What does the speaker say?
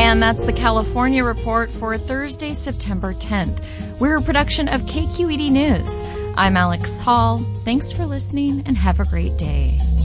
And that's the California Report for Thursday, September 10th. We're a production of KQED News. I'm Alex Hall. Thanks for listening and have a great day.